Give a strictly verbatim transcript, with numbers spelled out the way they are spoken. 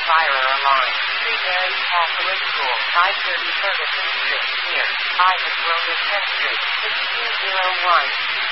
fire alarm. Three Mary Catholic School, five thirty Ferguson Street, near Isaac Road, tenth Street, sixteen oh one.